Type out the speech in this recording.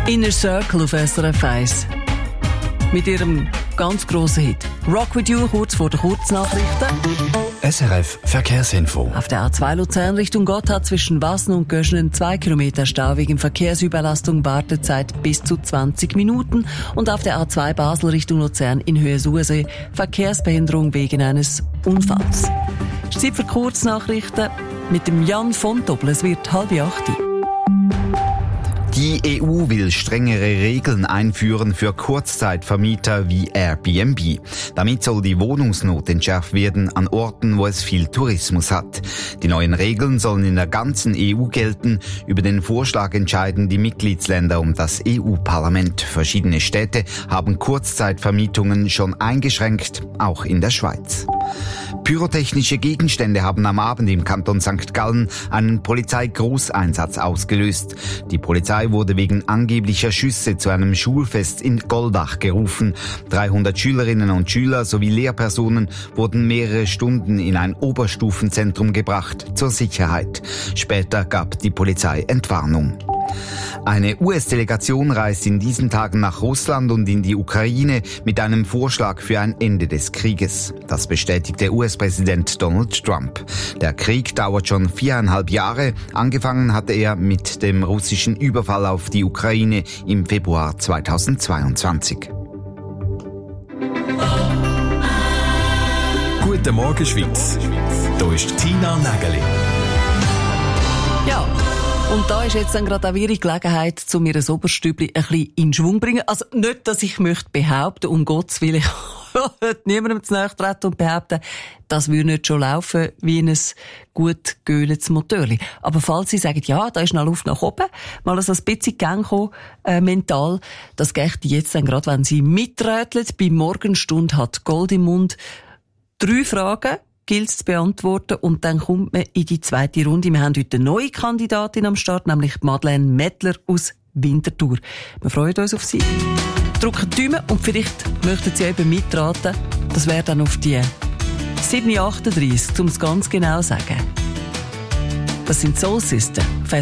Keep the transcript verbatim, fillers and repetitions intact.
Inner Circle auf S R F eins. Mit ihrem ganz grossen Hit «Rock with You» kurz vor den Kurznachrichten. S R F Verkehrsinfo. Auf der A zwei Luzern Richtung Gotthard zwischen Wasen und Göschenen zwei Kilometer Stau wegen Verkehrsüberlastung, Wartezeit bis zu zwanzig Minuten. Und auf der A zwei Basel Richtung Luzern in Höhe Sursee Verkehrsbehinderung wegen eines Unfalls. Zeit für Kurznachrichten mit dem Jan von Doppel. Es wird halb acht. Die E U will strengere Regeln einführen für Kurzzeitvermieter wie Airbnb. Damit soll die Wohnungsnot entschärft werden an Orten, wo es viel Tourismus hat. Die neuen Regeln sollen in der ganzen E U gelten. Über den Vorschlag entscheiden die Mitgliedsländer und das E U-Parlament. Verschiedene Städte haben Kurzzeitvermietungen schon eingeschränkt, auch in der Schweiz. Pyrotechnische Gegenstände haben am Abend im Kanton Sankt Gallen einen Polizeigroßeinsatz ausgelöst. Die Polizei wurde wegen angeblicher Schüsse zu einem Schulfest in Goldach gerufen. dreihundert Schülerinnen und Schüler sowie Lehrpersonen wurden mehrere Stunden in ein Oberstufenzentrum gebracht zur Sicherheit. Später gab die Polizei Entwarnung. Eine U S-Delegation reist in diesen Tagen nach Russland und in die Ukraine mit einem Vorschlag für ein Ende des Krieges. Das bestätigte U S-Präsident Donald Trump. Der Krieg dauert schon viereinhalb Jahre. Angefangen hatte er mit dem russischen Überfall auf die Ukraine im Februar zweitausendzweiundzwanzig. Guten Morgen, Schweiz. Hier ist Tina Nägeli. Ja. Und da ist jetzt dann gerade auch ihre Gelegenheit, um ihr Oberstübli ein bisschen in Schwung zu bringen. Also nicht, dass ich möchte behaupten, um Gottes Willen, ich möchte niemandem zu nahe treten und behaupten, das würde nicht schon laufen wie ein gut geöltes Motorli. Aber falls Sie sagen, ja, da ist noch Luft nach oben, mal so ein bisschen Gang kommen, äh, mental, das geht jetzt dann gerade, wenn Sie miträteln. Bei Morgenstunde hat Gold im Mund. Drei Fragen gilt es zu beantworten und dann kommt man in die zweite Runde. Wir haben heute eine neue Kandidatin am Start, nämlich Madeleine Mettler aus Winterthur. Wir freuen uns auf Sie. Drücken die Daumen und vielleicht möchten Sie eben mitraten. Das wäre dann auf die sieben achtunddreißig, um es ganz genau zu sagen. Das sind Soul Sister.